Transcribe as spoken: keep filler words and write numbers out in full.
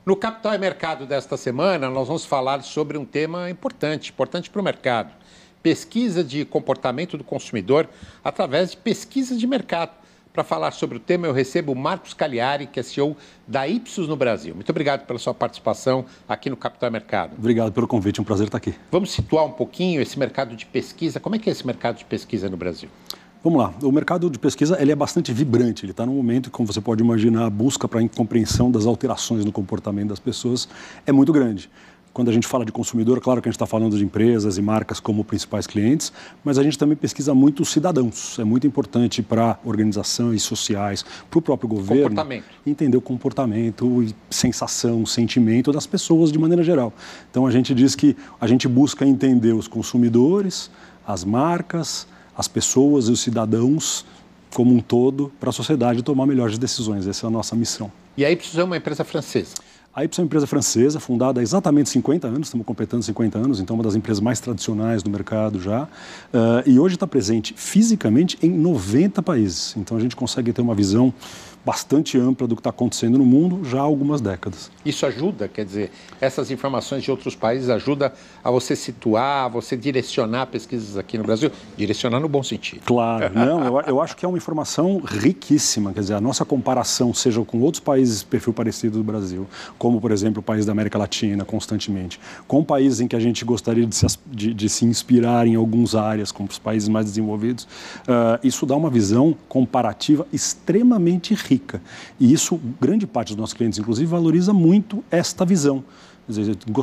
No Capital e Mercado desta semana, nós vamos falar sobre um tema importante, importante para o mercado. Pesquisa de comportamento do consumidor através de pesquisas de mercado. Para falar sobre o tema, eu recebo o Marcos Cagliari, que é C E O da Ipsos no Brasil. Muito obrigado pela sua participação aqui no Capital e Mercado. Obrigado pelo convite, é um prazer estar aqui. Vamos situar um pouquinho esse mercado de pesquisa. Como é que é esse mercado de pesquisa no Brasil? Vamos lá, o mercado de pesquisa ele é bastante vibrante, ele está num momento, como você pode imaginar, a busca para a compreensão das alterações no comportamento das pessoas é muito grande. Quando a gente fala de consumidor, claro que a gente está falando de empresas e marcas como principais clientes, mas a gente também pesquisa muito os cidadãos. É muito importante para organizações sociais, para o próprio governo, entender o comportamento, sensação, sentimento das pessoas de maneira geral. Então a gente diz que a gente busca entender os consumidores, as marcas, as pessoas e os cidadãos como um todo para a sociedade tomar melhores decisões. Essa é a nossa missão. E a Ipsos é uma empresa francesa? A Ipsos é uma empresa francesa, fundada há exatamente cinquenta anos, estamos completando cinquenta anos, então uma das empresas mais tradicionais do mercado já. Uh, e hoje está presente fisicamente em noventa países. Então a gente consegue ter uma visão bastante ampla do que está acontecendo no mundo já há algumas décadas. Isso ajuda, quer dizer, essas informações de outros países ajudam a você situar, a você direcionar pesquisas aqui no Brasil? Direcionar no bom sentido. Claro, não, eu, eu acho que é uma informação riquíssima, quer dizer, a nossa comparação, seja com outros países de perfil parecido do Brasil, como, por exemplo, o país da América Latina, constantemente, com países em que a gente gostaria de se, de, de se inspirar em algumas áreas, como os países mais desenvolvidos, uh, isso dá uma visão comparativa extremamente rica. E isso, grande parte dos nossos clientes, inclusive, valoriza muito esta visão. Quer dizer,